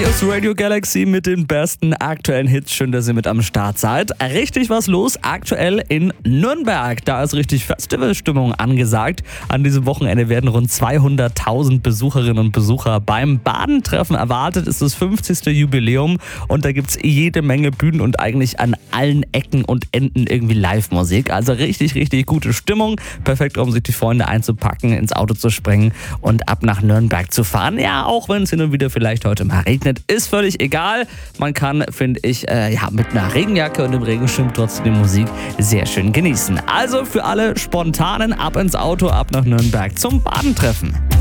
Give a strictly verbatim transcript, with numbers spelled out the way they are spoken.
Hier ist Radio Galaxy mit den besten aktuellen Hits. Schön, dass ihr mit am Start seid. Richtig was los aktuell in Nürnberg. Da ist richtig Festivalstimmung angesagt. An diesem Wochenende werden rund zweihunderttausend Besucherinnen und Besucher beim Badentreffen erwartet. Es ist das fünfzigste Jubiläum und da gibt es jede Menge Bühnen und eigentlich an allen Ecken und Enden irgendwie Live-Musik. Also richtig, richtig gute Stimmung. Perfekt, um sich die Freunde einzupacken, ins Auto zu springen und ab nach Nürnberg zu fahren. Ja, auch wenn es hin und wieder vielleicht heute mal regnet, ist völlig egal. Man kann, finde ich, äh, ja, mit einer Regenjacke und dem Regenschirm trotzdem die Musik sehr schön genießen. Also für alle Spontanen ab ins Auto, ab nach Nürnberg zum Badentreffen.